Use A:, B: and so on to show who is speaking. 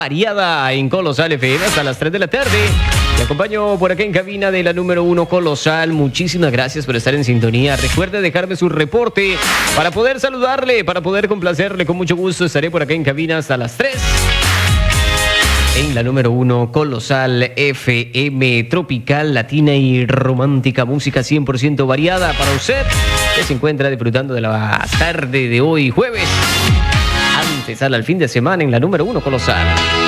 A: Variada en Colosal FM hasta las 3 de la tarde. Te acompaño por acá en cabina de la número 1 Colosal. Muchísimas gracias por estar en sintonía. Recuerde dejarme su reporte para poder saludarle, para poder complacerle. Con mucho gusto estaré por acá en cabina hasta las 3. En la número 1 Colosal FM, tropical, latina y romántica, música 100% variada para usted que se encuentra disfrutando de la tarde de hoy jueves. Antes al fin de semana en la número 1 Colosal.